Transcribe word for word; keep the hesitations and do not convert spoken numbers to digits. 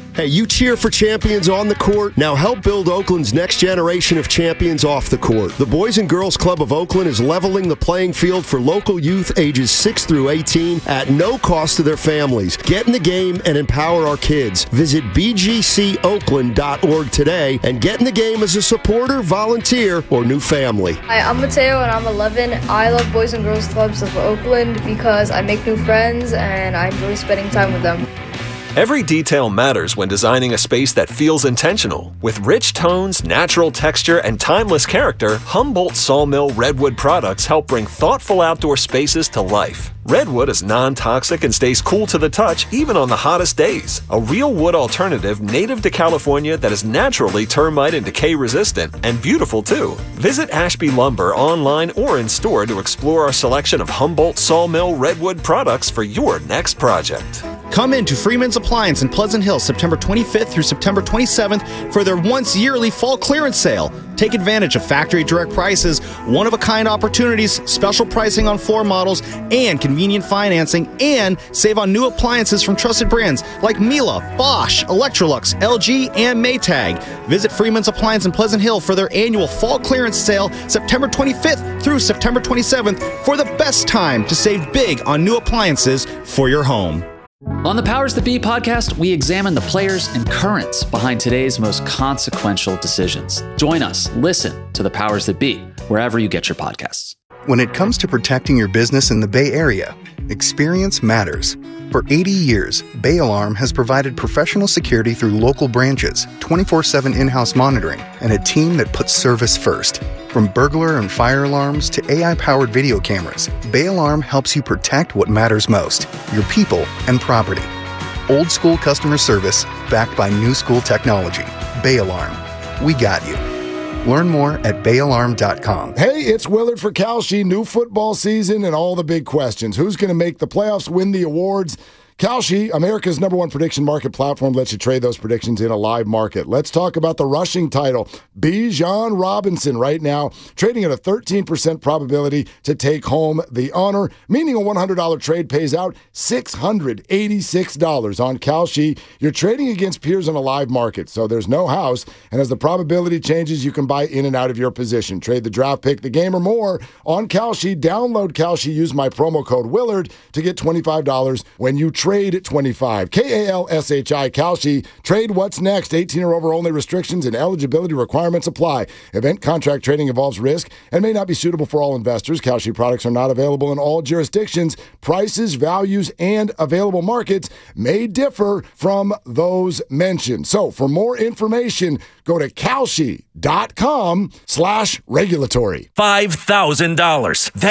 Hey, you cheer for champions on the court? Now help build Oakland's next generation of champions off the court. The Boys and Girls Club of Oakland is leveling the playing field for local youth ages six through eighteen at no cost to their families. Get in the game and empower our kids. Visit b g c oakland dot org today and get in the game as a supporter, volunteer, or new family. Hi, I'm Mateo and I'm eleven. I love Boys and Girls Clubs of Oakland because I make new friends and I enjoy spending time with them. Every detail matters when designing a space that feels intentional. With rich tones, natural texture, and timeless character, Humboldt Sawmill Redwood products help bring thoughtful outdoor spaces to life. Redwood is non-toxic and stays cool to the touch even on the hottest days. A real wood alternative native to California that is naturally termite and decay resistant and beautiful too. Visit Ashby Lumber online or in store to explore our selection of Humboldt Sawmill Redwood products for your next project. Come in to Freeman's Appliance in Pleasant Hill September twenty-fifth through September twenty-seventh for their once yearly fall clearance sale. Take advantage of factory direct prices, one-of-a-kind opportunities, special pricing on floor models, and convenient financing, and save on new appliances from trusted brands like Miele, Bosch, Electrolux, L G, and Maytag. Visit Freeman's Appliance in Pleasant Hill for their annual fall clearance sale September twenty-fifth through September twenty-seventh for the best time to save big on new appliances for your home. On the Powers That Be podcast, we examine the players and currents behind today's most consequential decisions. Join us, listen to the Powers That Be, wherever you get your podcasts. When it comes to protecting your business in the Bay Area, experience matters. For eighty years, Bay Alarm has provided professional security through local branches, twenty-four seven in-house monitoring, and a team that puts service first. From burglar and fire alarms to A I-powered video cameras, Bay Alarm helps you protect what matters most, your people and property. Old school customer service backed by new school technology. Bay Alarm. We got you. Learn more at bay alarm dot com. Hey, it's Willard for Kalshi. New football season and all the big questions. Who's going to make the playoffs, win the awards? Kalshi, America's number one prediction market platform, lets you trade those predictions in a live market. Let's talk about the rushing title. Bijan Robinson right now trading at a thirteen percent probability to take home the honor, meaning a one hundred dollars trade pays out six hundred eighty-six dollars on Kalshi. You're trading against peers in a live market, so there's no house, and as the probability changes, you can buy in and out of your position. Trade the draft pick, the game, or more on Kalshi. Download Kalshi. Use my promo code Willard to get twenty-five dollars when you trade. Trade twenty-five. K A L S H I, Kalshi. Trade what's next. eighteen or over only. Restrictions and eligibility requirements apply. Event contract trading involves risk and may not be suitable for all investors. Kalshi products are not available in all jurisdictions. Prices, values, and available markets may differ from those mentioned. So for more information, go to kalshi dot com slash regulatory. five thousand dollars.